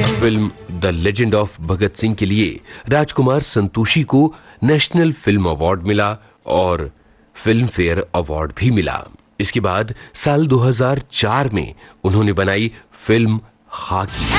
Film the legend of Bhagat Singh के लिए राजकुमार संतोषी को नेशनल फिल्म अवार्ड मिला और फिल्म फेयर अवार्ड भी मिला। इसके बाद साल 2004 में उन्होंने बनाई फिल्म खाकी।